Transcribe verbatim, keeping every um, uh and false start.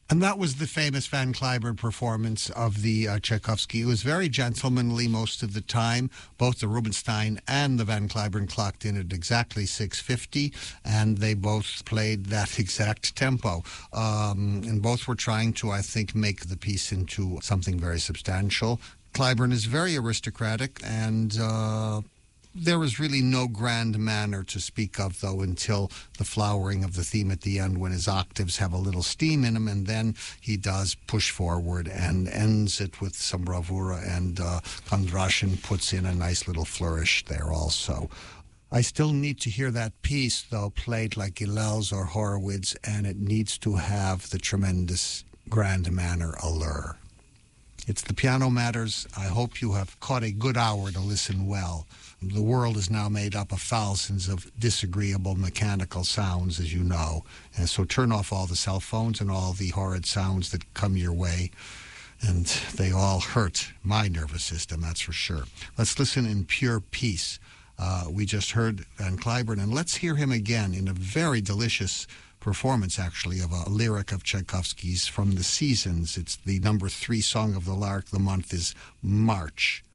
And that was the famous Van Cliburn performance of the uh, Tchaikovsky. It was very gentlemanly most of the time. Both the Rubinstein and the Van Cliburn clocked in at exactly six fifty, and they both played that exact tempo. Um, and both were trying to, I think, make the piece into something very substantial. Cliburn is very aristocratic, and uh, there is really no grand manner to speak of, though, until the flowering of the theme at the end, when his octaves have a little steam in them, and then he does push forward and ends it with some bravura, and uh, Kondrashin puts in a nice little flourish there also. I still need to hear that piece, though, played like Gilels or Horowitz, and it needs to have the tremendous grand manner allure. It's the Piano Matters. I hope you have caught a good hour to listen well. The world is now made up of thousands of disagreeable mechanical sounds, as you know. And so turn off all the cell phones and all the horrid sounds that come your way. And they all hurt my nervous system, that's for sure. Let's listen in pure peace. Uh, we just heard Van Cliburn, and let's hear him again in a very delicious performance, actually, of a lyric of Tchaikovsky's from the Seasons. It's the number three song of the lark. The month is March.